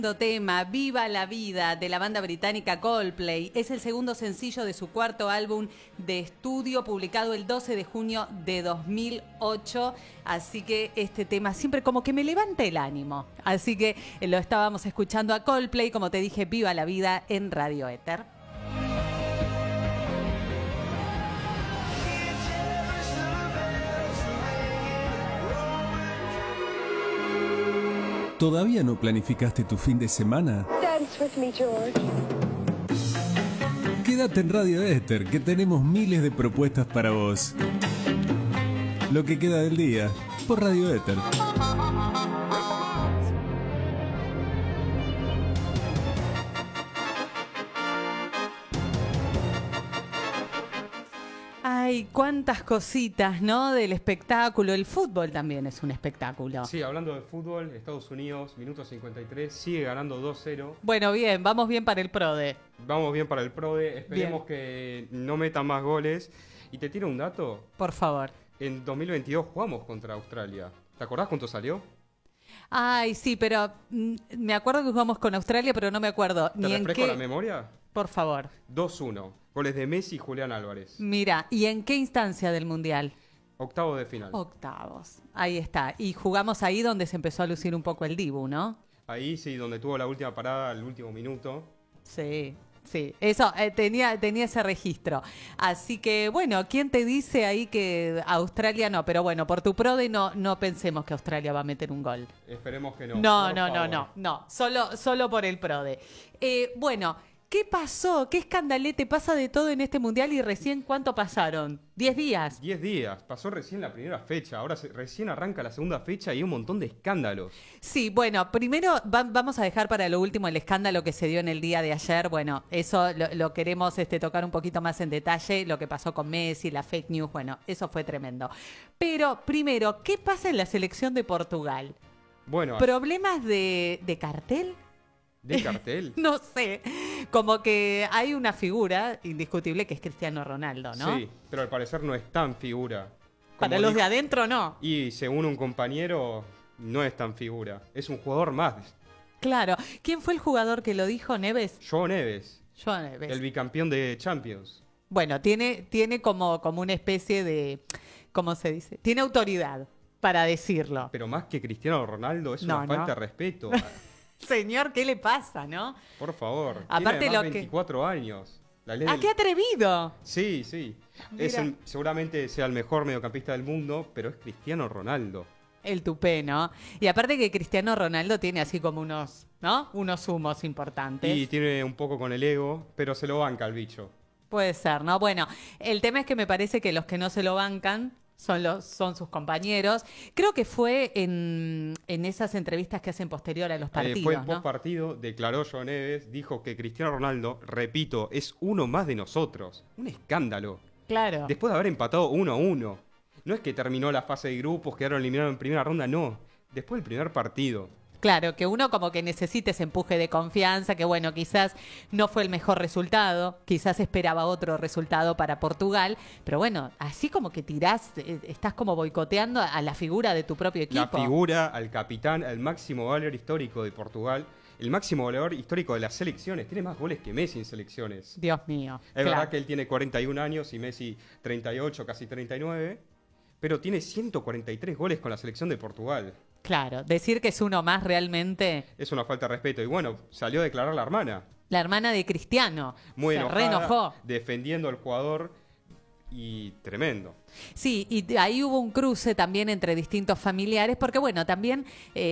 Tema Viva la Vida de la banda británica Coldplay es el segundo sencillo de su cuarto álbum de estudio publicado el 12 de junio de 2008, así que este tema siempre como que me levanta el ánimo, así que lo estábamos escuchando a Coldplay, como te dije, Viva la Vida en Radio Éter. ¿Todavía no planificaste tu fin de semana? Dance with me, George. Quédate en Radio Éter, que tenemos miles de propuestas para vos. Lo que queda del día, por Radio Éter. Ay, cuántas cositas, ¿no? Del espectáculo. El fútbol también es un espectáculo. Sí, hablando de fútbol, Estados Unidos, minuto 53, sigue ganando 2-0. Bueno, bien, vamos bien para el PRODE. Vamos bien para el PRODE, esperemos que no metan más goles. Y te tiro un dato. Por favor. En 2022 jugamos contra Australia. ¿Te acordás cuánto salió? Ay, sí, pero me acuerdo que jugamos con Australia, pero no me acuerdo ¿Te ni en refresco qué. la memoria? Por favor. 2-1. Goles de Messi y Julián Álvarez. Mira, ¿y en qué instancia del Mundial? Octavo de final. Octavos. Ahí está. Y jugamos ahí donde se empezó a lucir un poco el Dibu, ¿no? Ahí sí, donde tuvo la última parada al último minuto. Sí, sí. Eso, tenía ese registro. Así que, bueno, ¿quién te dice ahí que Australia no? Pero bueno, por tu PRODE no pensemos que Australia va a meter un gol. Esperemos que no. No. Solo por el PRODE. Bueno, ¿qué pasó? ¿Qué escandalete pasa de todo en este Mundial y recién cuánto pasaron? 10 días. 10 días. Pasó recién la primera fecha. Ahora recién arranca la segunda fecha y hay un montón de escándalos. Sí, bueno, primero vamos a dejar para lo último el escándalo que se dio en el día de ayer. Bueno, eso lo queremos tocar un poquito más en detalle, lo que pasó con Messi, la fake news, bueno, eso fue tremendo. Pero primero, ¿qué pasa en la selección de Portugal? Bueno, ¿Problemas de cartel? ¿de cartel? No sé, como que hay una figura indiscutible que es Cristiano Ronaldo, ¿no? Sí, pero al parecer no es tan figura. Para Como los de dijo- adentro, no. Y según un compañero, no es tan figura. Es un jugador más. Claro. ¿Quién fue el jugador que lo dijo, Neves? Joe Neves, Yo, Neves. el bicampeón de Champions. Bueno, tiene como una especie de, ¿cómo se dice? Tiene autoridad para decirlo. Pero más que Cristiano Ronaldo, es No, una falta no. de respeto. Señor, ¿qué le pasa, no? Por favor. Aparte Tiene además lo que- 24 años. La ley ¡Ah, del- qué atrevido! Sí, sí. Mira. Seguramente sea el mejor mediocampista del mundo, pero es Cristiano Ronaldo. El tupé, ¿no? Y aparte que Cristiano Ronaldo tiene así como unos, ¿no? Unos humos importantes. Y tiene un poco con el ego, pero se lo banca el bicho. Puede ser, ¿no? Bueno, el tema es que me parece que los que no se lo bancan son sus compañeros. Creo que fue en esas entrevistas que hacen posterior a los partidos, Fue ¿no? post partido, declaró Joe Neves, dijo que Cristiano Ronaldo, repito, es uno más de nosotros. Un escándalo. Claro. Después de haber empatado 1-1. No es que terminó la fase de grupos, quedaron eliminados en primera ronda, no. Después del primer partido. Claro, que uno como que necesite ese empuje de confianza, que bueno, quizás no fue el mejor resultado, quizás esperaba otro resultado para Portugal, pero bueno, así como que tirás, estás como boicoteando a la figura de tu propio equipo. La figura, al capitán, al máximo goleador histórico de Portugal, el máximo goleador histórico de las selecciones. Tiene más goles que Messi en selecciones. Dios mío. Es claro. verdad que él tiene 41 años y Messi 38, casi 39, pero tiene 143 goles con la selección de Portugal. Claro, decir que es uno más realmente. Es una falta de respeto. Y bueno, salió a declarar la hermana. La hermana de Cristiano Muy se enojada, reenojó. defendiendo al jugador y tremendo. Sí, y ahí hubo un cruce también entre distintos familiares, porque bueno, también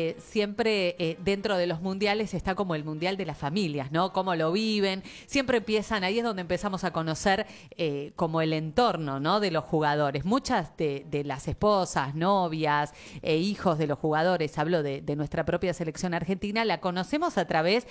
siempre dentro de los mundiales está como el mundial de las familias, ¿no? Cómo lo viven, siempre empiezan, ahí es donde empezamos a conocer como el entorno, ¿no? De los jugadores. Muchas de las esposas, novias e hijos de los jugadores, hablo de nuestra propia selección argentina, la conocemos a través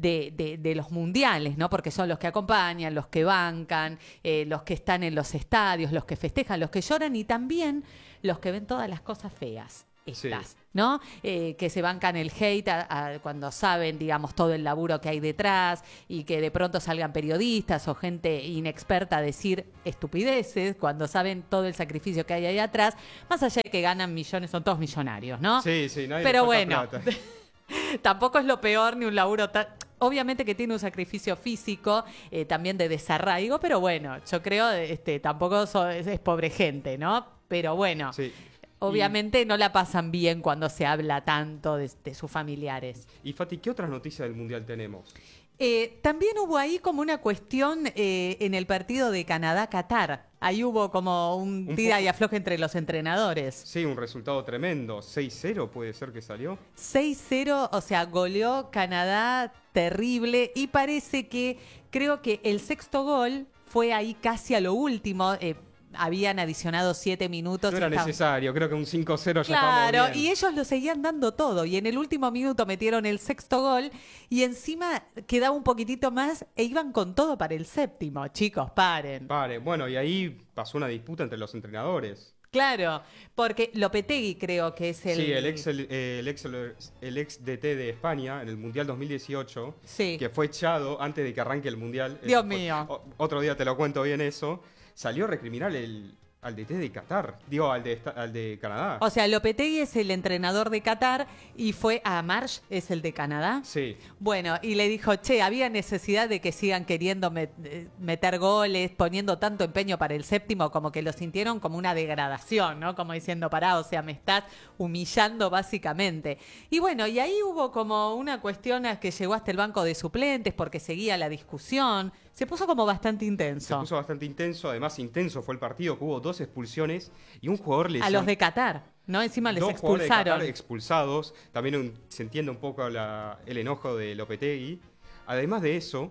de los mundiales, ¿no? Porque son los que acompañan, los que bancan, los que están en los estadios, los que festejan, los que lloran y también los que ven todas las cosas feas. Estas, Sí. ¿no? Que se bancan el hate cuando saben, digamos, todo el laburo que hay detrás y que de pronto salgan periodistas o gente inexperta a decir estupideces cuando saben todo el sacrificio que hay ahí atrás, más allá de que ganan millones, son todos millonarios, ¿no? Sí, sí, nadie Pero le falta bueno. plata. Tampoco es lo peor ni un laburo tan... Obviamente que tiene un sacrificio físico, también de desarraigo, pero bueno, yo creo, tampoco es pobre gente, ¿no? Pero bueno, Sí. obviamente no la pasan bien cuando se habla tanto de sus familiares. Y Fati, ¿qué otras noticias del Mundial tenemos? También hubo ahí como una cuestión en el partido de Canadá-Qatar. Ahí hubo como un tira y afloje entre los entrenadores. Sí, un resultado tremendo. 6-0 puede ser que salió. 6-0, o sea, goleó Canadá terrible y parece que creo que el sexto gol fue ahí casi a lo último. Habían adicionado 7 minutos. No era necesario, creo que un 5-0 ya Claro, estábamos bien. y ellos lo seguían dando todo. Y en el último minuto metieron el sexto gol y encima quedaba un poquitito más e iban con todo para el séptimo. Chicos, paren. Vale, bueno, y ahí pasó una disputa entre los entrenadores. Claro, porque Lopetegui creo que es el... Sí, el ex DT de España en el Mundial 2018, Sí. que fue echado antes de que arranque el Mundial. Dios Fue- mío. Otro día te lo cuento bien eso. Salió a recriminar al DT de Qatar, digo, al de Canadá. O sea, Lopetegui es el entrenador de Qatar y fue a Marsh, es el de Canadá. Sí, Bueno, y le dijo, che, había necesidad de que sigan queriendo meter goles, poniendo tanto empeño para el séptimo, como que lo sintieron como una degradación, ¿no? Como diciendo, pará, o sea, me estás humillando básicamente. Y bueno, y ahí hubo como una cuestión que llegó hasta el banco de suplentes porque seguía la discusión. Se puso como bastante se intenso. puso bastante intenso. Además, intenso fue el partido, que hubo 2 expulsiones y un jugador A lesionado. los de Qatar, ¿no? Encima les 2 jugadores de expulsaron. Qatar expulsados. También se entiende un poco el enojo de Lopetegui. Además de eso,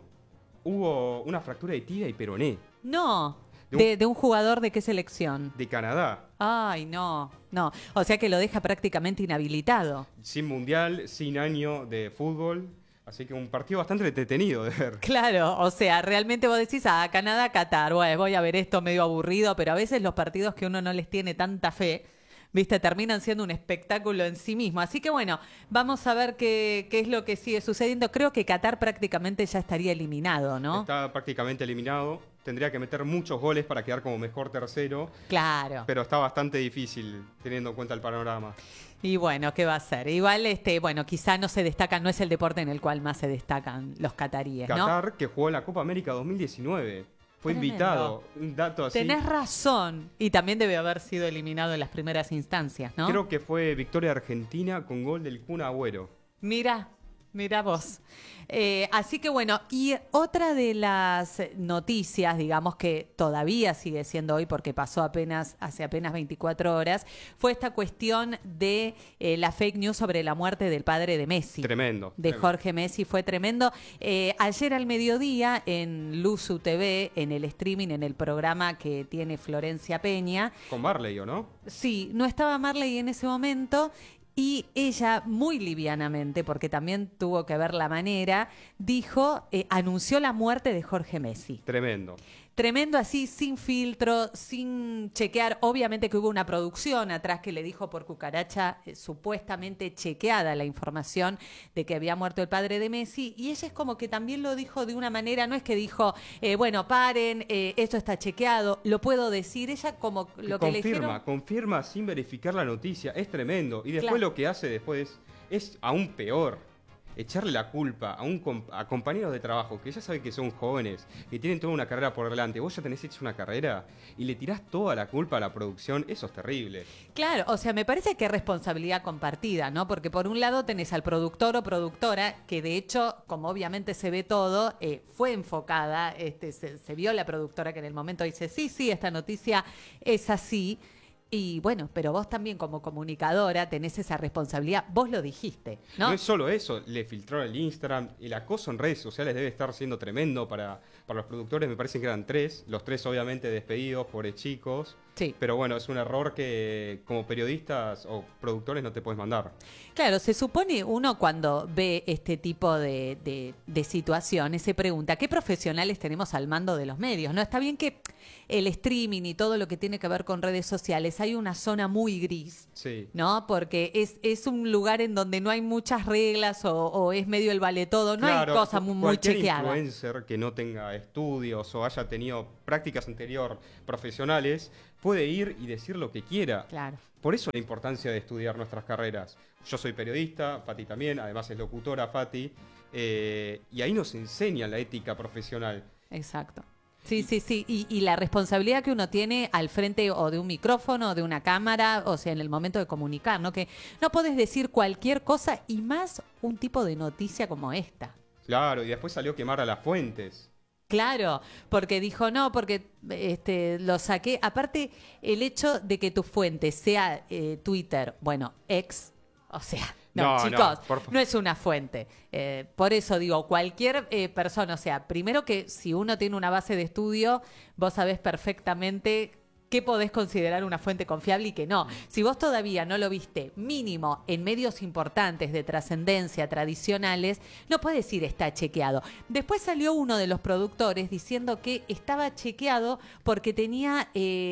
hubo una fractura de tibia y peroné No, De de un jugador de qué selección. de Canadá. Ay, no. O sea que lo deja prácticamente inhabilitado. Sin mundial, sin año de fútbol. Así que un partido bastante entretenido de ver. Claro, o sea, realmente vos decís, Canadá, Qatar, bueno, voy a ver esto medio aburrido, pero a veces los partidos que uno no les tiene tanta fe, viste, terminan siendo un espectáculo en sí mismo. Así que bueno, vamos a ver qué es lo que sigue sucediendo. Creo que Qatar prácticamente ya estaría eliminado, ¿no? Está prácticamente eliminado. Tendría que meter muchos goles para quedar como mejor tercero. Claro. Pero está bastante difícil teniendo en cuenta el panorama. Y bueno, ¿qué va a ser? Igual, bueno, quizá no se destacan, no es el deporte en el cual más se destacan los cataríes, ¿no? Qatar, que jugó en la Copa América 2019. Fue Tremendo. invitado. Un dato así. Tenés razón. Y también debe haber sido eliminado en las primeras instancias, ¿no? Creo que fue victoria argentina con gol del Kun Agüero. Mira vos. Así que bueno, y otra de las noticias, digamos que todavía sigue siendo hoy porque pasó hace apenas 24 horas, fue esta cuestión de la fake news sobre la muerte del padre de Messi. Tremendo. De tremendo. Jorge Messi, fue tremendo. Ayer al mediodía en Luzu TV, en el streaming, en el programa que tiene Florencia Peña, Con Marley, ¿o no? sí, no estaba Marley en ese momento y ella muy livianamente, porque también tuvo que ver la manera, anunció la muerte de Jorge Messi. Tremendo. Tremendo así, sin filtro, sin chequear. Obviamente que hubo una producción atrás que le dijo por cucaracha, supuestamente chequeada la información de que había muerto el padre de Messi. Y ella es como que también lo dijo de una manera, no es que dijo, bueno, paren, esto está chequeado, lo puedo decir. Ella como lo que le dijeron... Confirma sin verificar la noticia. Es tremendo. Y después Claro. lo que hace después es aún peor. Echarle la culpa a compañeros de trabajo que ya saben que son jóvenes, que tienen toda una carrera por delante. Vos ya tenés hecha una carrera y le tirás toda la culpa a la producción. Eso es terrible. Claro, o sea, me parece que es responsabilidad compartida, ¿no? Porque por un lado tenés al productor o productora, que de hecho, como obviamente se ve todo, fue enfocada, se vio la productora que en el momento dice, sí, esta noticia es así. Y bueno, pero vos también como comunicadora tenés esa responsabilidad, vos lo dijiste, ¿no? No es solo eso, le filtró el Instagram, el acoso en redes sociales debe estar siendo tremendo para los productores, me parece que eran 3, los 3 obviamente despedidos, pobres chicos, Sí. pero bueno, es un error que como periodistas o productores no te puedes mandar. Claro, se supone uno cuando ve este tipo de situaciones se pregunta, ¿qué profesionales tenemos al mando de los medios? ¿No? Está bien que el streaming y todo lo que tiene que ver con redes sociales hay una zona muy gris, Sí. ¿no? Porque es un lugar en donde no hay muchas reglas o es medio el vale todo, no Claro, hay cosas muy cualquier chequeadas. influencer que no tenga estudios o haya tenido prácticas anterior profesionales puede ir y decir lo que quiera. Claro. Por eso la importancia de estudiar nuestras carreras. Yo soy periodista, Fati también, además es locutora, Fati, y ahí nos enseñan la ética profesional. Exacto. Sí, sí, sí. Y la responsabilidad que uno tiene al frente o de un micrófono o de una cámara, o sea, en el momento de comunicar, ¿no? Que no podés decir cualquier cosa y más un tipo de noticia como esta. Claro, y después salió a quemar a las fuentes. Claro, porque dijo no, porque lo saqué. Aparte, el hecho de que tu fuente sea Twitter, bueno, ex, o sea, no, chicos, no es una fuente. Por eso digo, cualquier persona, o sea, primero que si uno tiene una base de estudio, vos sabés perfectamente qué podés considerar una fuente confiable y qué no. Si vos todavía no lo viste mínimo en medios importantes de trascendencia tradicionales, no puedes decir está chequeado. Después salió uno de los productores diciendo que estaba chequeado porque tenía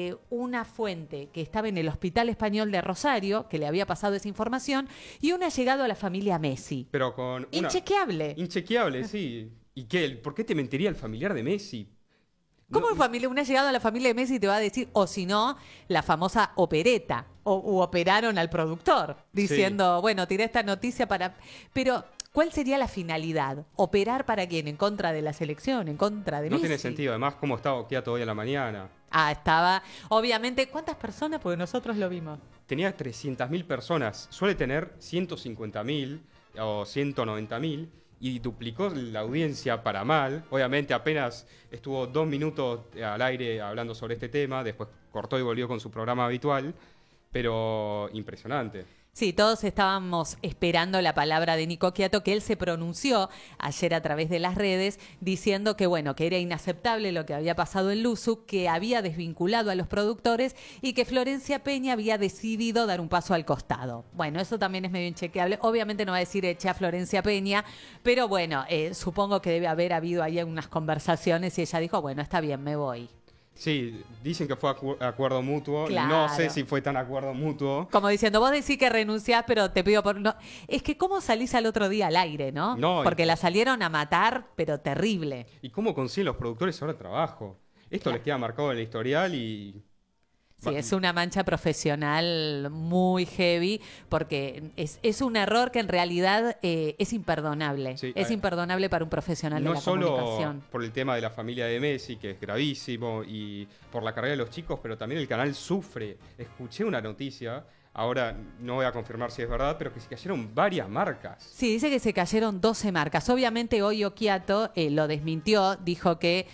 una fuente que estaba en el Hospital Español de Rosario, que le había pasado esa información, y un allegado a la familia Messi. Pero con Inchequeable. Inchequeable, sí. ¿Y qué? ¿Por qué te mentiría el familiar de Messi? ¿Cómo una llegada a la familia de Messi te va a decir, o si no, la famosa opereta, u operaron al productor, diciendo, bueno, tiré esta noticia para... Pero, ¿cuál sería la finalidad? ¿Operar para quién? ¿En contra de la selección? ¿En contra de Messi? No tiene sentido, además, ¿cómo estaba Okiato hoy a la mañana? Ah, estaba... Obviamente, ¿cuántas personas? Porque nosotros lo vimos. Tenía 300.000 personas, suele tener 150.000 o 190.000, y duplicó la audiencia para mal. Obviamente apenas estuvo 2 minutos al aire hablando sobre este tema, después cortó y volvió con su programa habitual, pero impresionante. Sí, todos estábamos esperando la palabra de Nico Quiato, que él se pronunció ayer a través de las redes diciendo que, bueno, que era inaceptable lo que había pasado en Luzu, que había desvinculado a los productores y que Florencia Peña había decidido dar un paso al costado. Bueno, eso también es medio inchequeable. Obviamente no va a decir eché a Florencia Peña, pero bueno, supongo que debe haber habido ahí unas conversaciones y ella dijo, bueno, está bien, me voy. Sí, dicen que fue acuerdo mutuo. Claro. No sé si fue tan acuerdo mutuo. Como diciendo, vos decís que renunciás, pero te pido por... No. Es que cómo salís al otro día al aire, ¿no? Porque la salieron a matar, pero terrible. ¿Y cómo consiguen los productores ahora trabajo? Esto les queda marcado en el historial y... Sí, es una mancha profesional muy heavy porque es un error que en realidad es imperdonable. Sí, es imperdonable para un profesional de la comunicación. No solo por el tema de la familia de Messi, que es gravísimo, y por la carrera de los chicos, pero también el canal sufre. Escuché una noticia, ahora no voy a confirmar si es verdad, pero que se cayeron varias marcas. Sí, dice que se cayeron 12 marcas. Obviamente hoy Okiato lo desmintió, dijo que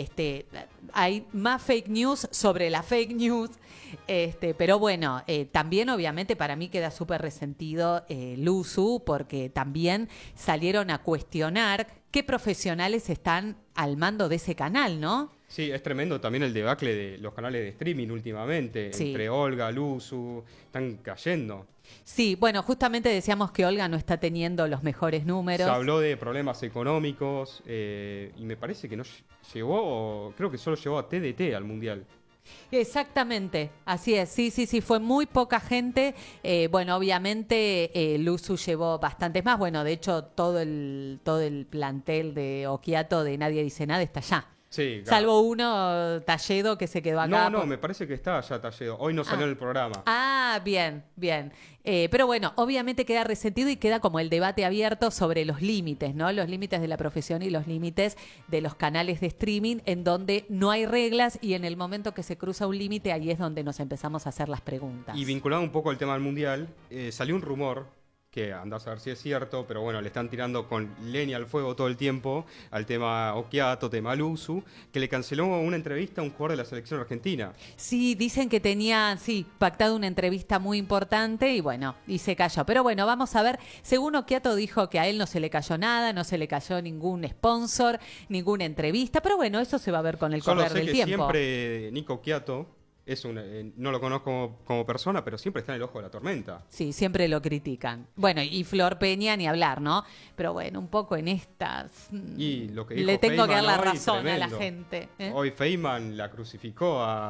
hay más fake news sobre la fake news. Pero bueno, también obviamente para mí queda súper resentido Luzu, porque también salieron a cuestionar qué profesionales están al mando de ese canal, ¿no? Sí, es tremendo también el debacle de los canales de streaming últimamente, sí. Entre Olga, Luzu, están cayendo. Sí, bueno, justamente decíamos que Olga no está teniendo los mejores números. Se habló de problemas económicos y me parece que no llegó, creo que solo llegó a TDT al Mundial. Exactamente, así es, sí, fue muy poca gente. Bueno, obviamente Luzu llevó bastantes más. Bueno, de hecho todo el plantel de Okiato de Nadie Dice Nada está allá. Sí, claro. Salvo uno, Talledo, que se quedó acá. No, me parece que está allá Talledo. Hoy no salió en el programa. Ah, bien. Pero bueno, obviamente queda resentido y queda como el debate abierto sobre los límites, ¿no? Los límites de la profesión y los límites de los canales de streaming, en donde no hay reglas y en el momento que se cruza un límite, ahí es donde nos empezamos a hacer las preguntas. Y vinculado un poco al tema del Mundial, salió un rumor que andás a ver si es cierto, pero bueno, le están tirando con leña al fuego todo el tiempo al tema Okiato, tema Luzu, que le canceló una entrevista a un jugador de la selección argentina. Sí, dicen que tenía, pactado una entrevista muy importante y se cayó. Pero bueno, vamos a ver, según Okiato dijo que a él no se le cayó nada, no se le cayó ningún sponsor, ninguna entrevista, pero bueno, eso se va a ver con el correr del tiempo. Siempre Nico Okiato no lo conozco como persona, pero siempre está en el ojo de la tormenta. Sí, siempre lo critican. Bueno, y Flor Peña ni hablar, ¿no? Pero bueno, un poco en estas... Y lo que dijo le tengo Feynman que dar la hoy, razón tremendo. a la gente. Hoy Feynman la crucificó a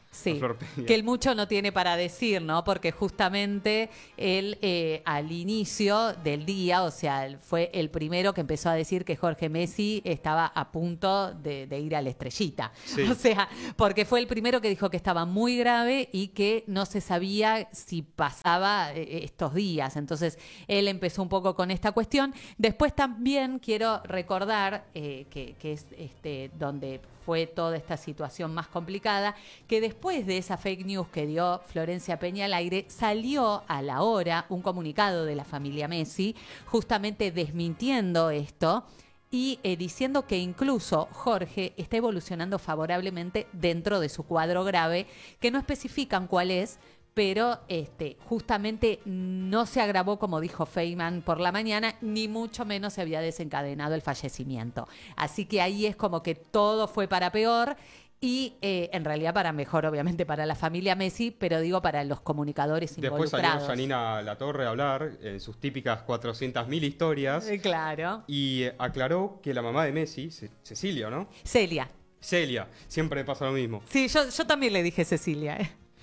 Sí, a Flor Peña. que él mucho no tiene para decir, ¿no? Porque justamente él al inicio del día, o sea, él fue el primero que empezó a decir que Jorge Messi estaba a punto de ir a la estrellita. Sí. O sea, porque fue el primero que dijo que estaba muy grave y que no se sabía si pasaba estos días. Entonces, él empezó un poco con esta cuestión. Después también quiero recordar que es donde fue toda esta situación más complicada, que después de esa fake news que dio Florencia Peña al aire, salió a la hora un comunicado de la familia Messi, justamente desmintiendo esto y diciendo que incluso Jorge está evolucionando favorablemente dentro de su cuadro grave, que no especifican cuál es, pero justamente no se agravó, como dijo Feynman por la mañana, ni mucho menos se había desencadenado el fallecimiento. Así que ahí es como que todo fue para peor y en realidad para mejor, obviamente, para la familia Messi, pero digo para los comunicadores Después involucrados. salió Janina Latorre a hablar en sus típicas 400.000 historias Claro. y aclaró que la mamá de Messi, Cecilia, ¿no? Celia. Celia, siempre pasa lo mismo. Sí, yo también le dije Cecilia.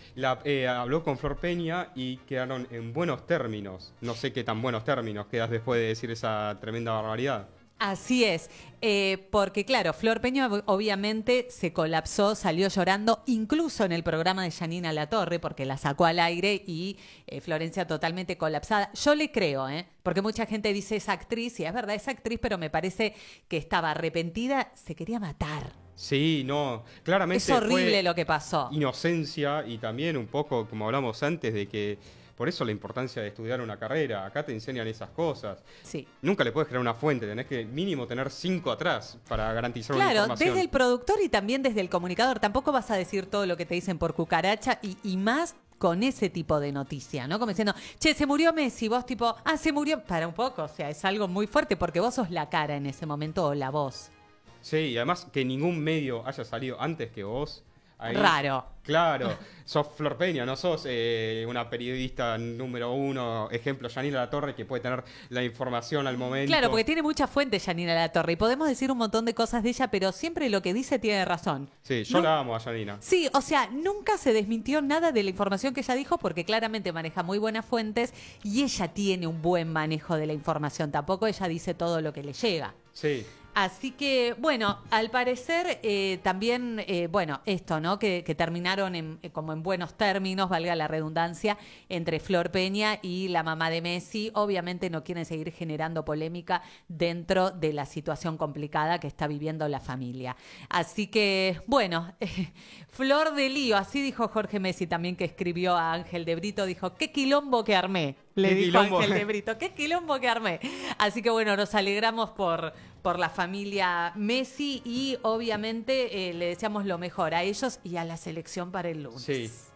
Habló con Flor Peña y quedaron en buenos términos. No sé qué tan buenos términos quedas después de decir esa tremenda barbaridad. Así es, porque claro, Flor Peña obviamente se colapsó, salió llorando, incluso en el programa de Janina Latorre, porque la sacó al aire y Florencia totalmente colapsada. Yo le creo, porque mucha gente dice es actriz, y es verdad, es actriz, pero me parece que estaba arrepentida, se quería matar. Sí, no, claramente Es horrible fue lo que pasó. inocencia y también un poco, como hablamos antes, de que por eso la importancia de estudiar una carrera. Acá te enseñan esas cosas. Sí. Nunca le puedes crear una fuente, tenés que mínimo tener 5 atrás para garantizar una Claro, información. desde el productor y también desde el comunicador. Tampoco vas a decir todo lo que te dicen por cucaracha y más con ese tipo de noticia, ¿no? Como diciendo, che, se murió Messi, vos tipo, se murió. Para un poco, o sea, es algo muy fuerte porque vos sos la cara en ese momento o la voz. Sí, y además que ningún medio haya salido antes que vos. Ahí, Raro. Claro, sos Flor Peña, no sos una periodista número 1, ejemplo, Janina Latorre, que puede tener la información al momento. Claro, porque tiene muchas fuentes Janina Latorre y podemos decir un montón de cosas de ella, pero siempre lo que dice tiene razón. Sí, yo la amo a Janina. Sí, o sea, nunca se desmintió nada de la información que ella dijo porque claramente maneja muy buenas fuentes y ella tiene un buen manejo de la información. Tampoco ella dice todo lo que le llega. Sí. Así que, bueno, al parecer también, bueno, esto, ¿no? Que terminaron como en buenos términos, valga la redundancia, entre Flor Peña y la mamá de Messi. Obviamente no quieren seguir generando polémica dentro de la situación complicada que está viviendo la familia. Así que, bueno, flor de lío, así dijo Jorge Messi también, que escribió a Ángel de Brito, dijo, qué quilombo que armé. Le ¿Qué dijo quilombo? Ángel de Brito, qué quilombo que armé. Así que bueno, nos alegramos por la familia Messi y obviamente le deseamos lo mejor a ellos y a la selección para el lunes. Sí.